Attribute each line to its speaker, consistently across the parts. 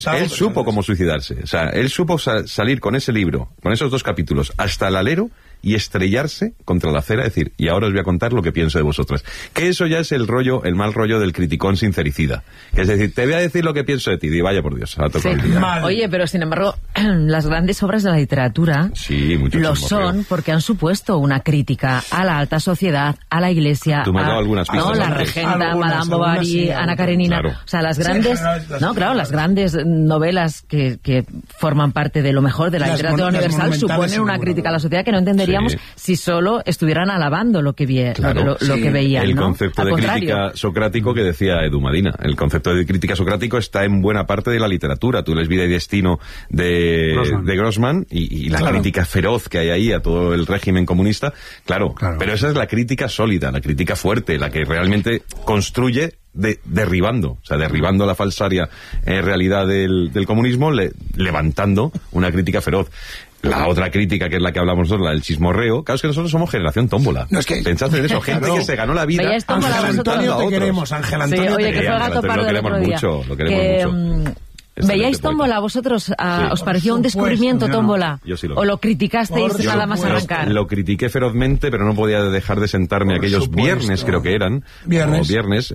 Speaker 1: Él supo cómo suicidarse. O sea, él supo salir con ese libro, con esos 2 capítulos, hasta el alero y estrellarse contra la acera, decir, y ahora os voy a contar lo que pienso de vosotras. Que eso ya es el mal rollo del criticón sincericida. Que es decir, te voy a decir lo que pienso de ti. Y vaya por Dios, a tocar el día.
Speaker 2: Oye, pero sin embargo, las grandes obras de la literatura lo son porque han supuesto una crítica a la alta sociedad, a la Iglesia,
Speaker 1: Tú me has dado algunas pistas
Speaker 2: la regenta, Madame Bovary, Ana Karenina. Claro. O sea, las grandes, las grandes novelas que forman parte de lo mejor de la literatura universal suponen una crítica a la sociedad que no entenderíamos si solo estuvieran alabando lo que veían.
Speaker 1: El concepto de crítica socrático que decía Edu Madina. El concepto de crítica socrático está en buena parte de la literatura. Tú lees Vida y Destino de Grossman y la crítica feroz que hay ahí a todo el régimen comunista. Claro, pero esa es la crítica sólida, la crítica fuerte, la que realmente construye derribando la falsaria realidad del comunismo, levantando una crítica feroz. La otra crítica, que es la que hablamos nosotros, la del chismorreo, claro, es que nosotros somos generación tómbola.
Speaker 3: No, es que...
Speaker 1: Pensad en eso, gente que se ganó la vida.
Speaker 3: Ángel Antonio te queremos, Ángel Antonio.
Speaker 2: Oye, que fue el gato pardo del otro día.
Speaker 1: Lo queremos mucho.
Speaker 2: ¿Veíais Tómbola vosotros? ¿Os pareció un descubrierto Tómbola?
Speaker 1: Yo sí lo vi.
Speaker 2: ¿O lo criticasteis nada más arrancar?
Speaker 1: Lo critiqué ferozmente, pero no podía dejar de sentarme aquellos viernes, creo que eran. Viernes.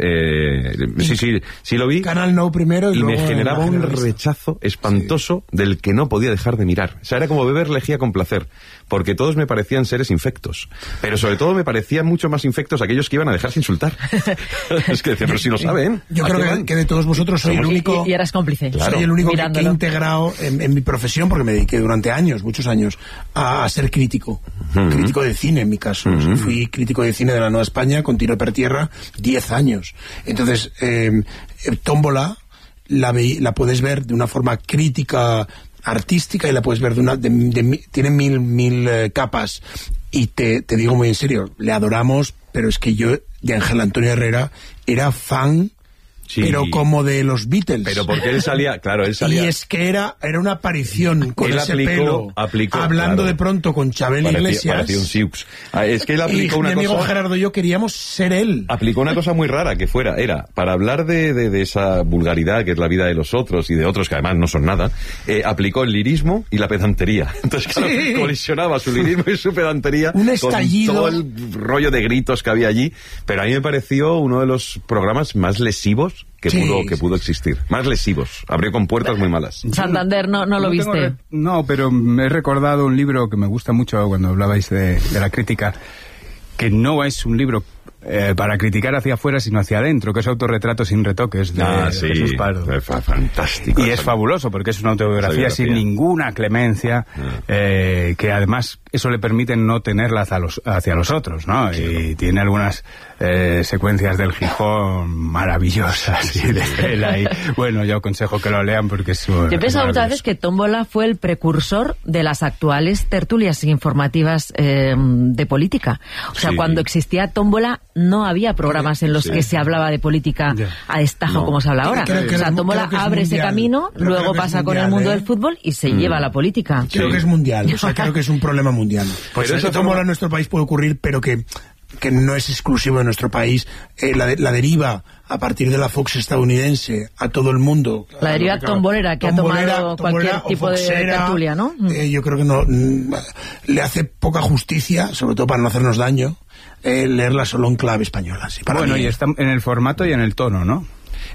Speaker 1: Sí lo vi.
Speaker 3: Canal No primero y
Speaker 1: me generaba un rechazo espantoso del que no podía dejar de mirar. O sea, era como beber lejía con placer, porque todos me parecían seres infectos. Pero sobre todo me parecían mucho más infectos aquellos que iban a dejarse insultar. Es que decían, pero si lo saben.
Speaker 3: Yo creo que de todos vosotros soy el único...
Speaker 2: Y eras cómplice.
Speaker 3: Soy el único que he integrado en mi profesión, porque me dediqué durante muchos años, a ser crítico. Crítico de cine, en mi caso. Fui crítico de cine de la Nueva España, con Tiro per Tierra, 10 años. Entonces, Tómbola la puedes ver de una forma crítica, artística, y la puedes ver tiene mil capas. Y te digo muy en serio, le adoramos, pero es que yo, de Ángel Antonio Herrera, era fan... pero como de los Beatles.
Speaker 1: Pero porque él salía.
Speaker 3: Y es que era una aparición con ese pelo, hablando de pronto con Chabel Iglesias.
Speaker 1: Parecía un Siux. Es que él aplicó una cosa...
Speaker 3: mi amigo Gerardo y yo queríamos ser él.
Speaker 1: Aplicó una cosa muy rara, que era, para hablar de esa vulgaridad que es la vida de los otros y de otros que además no son nada, aplicó el lirismo y la pedantería. Entonces, claro, colisionaba su lirismo y su pedantería
Speaker 3: un estallido,
Speaker 1: con todo el rollo de gritos que había allí. Pero a mí me pareció uno de los programas más lesivos que pudo existir. Más lesivos. Abrió con puertas muy malas.
Speaker 2: Santander, no lo viste.
Speaker 4: No, pero me he recordado un libro que me gusta mucho cuando hablabais de la crítica, que no es un libro para criticar hacia afuera, sino hacia adentro, que es Autorretrato sin retoques, de Jesús Pardo.
Speaker 1: Fantástico.
Speaker 4: Y es fabuloso, porque es una autobiografía sin ninguna clemencia, que además eso le permite no tenerla hacia los otros, ¿no? Y tiene algunas secuencias del Gijón maravillosas y de Cela, y bueno, yo aconsejo que lo lean porque es...
Speaker 2: Yo he pensado muchas veces que Tómbola fue el precursor de las actuales tertulias informativas de política. O sea, cuando existía Tómbola no había programas en los que se hablaba de política a destajo como se habla ahora. O sea, Tómbola abre ese camino, luego pasa con el mundo del fútbol y se lleva a la política.
Speaker 3: Creo que es mundial, o sea, creo que es un problema mundial. Pues eso Tómbola en nuestro país puede ocurrir, pero que no es exclusivo de nuestro país. La deriva a partir de la Fox estadounidense a todo el mundo.
Speaker 2: La deriva tombolera que ha tomado cualquier tipo de tertulia, ¿no?
Speaker 3: Yo creo que no le hace poca justicia, sobre todo para no hacernos daño, leerla solo en clave española. Sí,
Speaker 4: y está en el formato y en el tono, ¿no?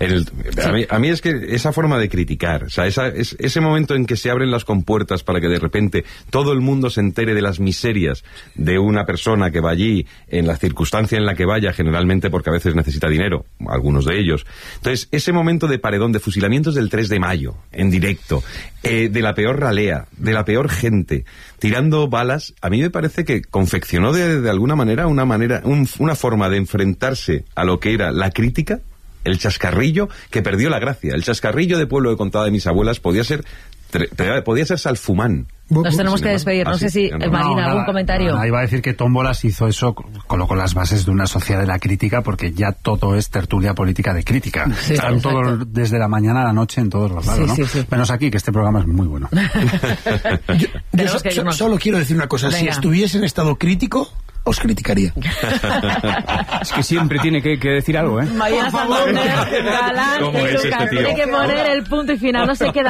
Speaker 1: A mí es que esa forma de criticar, o sea, ese momento en que se abren las compuertas para que de repente todo el mundo se entere de las miserias de una persona que va allí, en la circunstancia en la que vaya, generalmente porque a veces necesita dinero, algunos de ellos. Entonces, ese momento de paredón, de fusilamientos del 3 de mayo, en directo, de la peor ralea, de la peor gente, tirando balas, a mí me parece que confeccionó de alguna manera una forma de enfrentarse a lo que era la crítica, el chascarrillo, que perdió la gracia. El chascarrillo de pueblo que contaba de mis abuelas podía ser Salfumán.
Speaker 2: Nos tenemos que despedir. No sé si, Marina, algún comentario.
Speaker 5: Iba a decir que Tómbolas hizo eso, colocó las bases de una sociedad de la crítica, porque ya todo es tertulia política de crítica.
Speaker 2: Sí,
Speaker 5: están todos, desde la mañana a la noche, en todos los lados, ¿no? Sí. Menos aquí, que este programa es muy bueno.
Speaker 3: yo solo quiero decir una cosa. Venga. Si estuviese en estado crítico, os criticaría.
Speaker 4: Es que siempre tiene que decir algo, ¿eh?
Speaker 2: María Santander, Galán,
Speaker 1: ¿Cómo es este tío?
Speaker 2: tiene que poner el punto y final, no se queda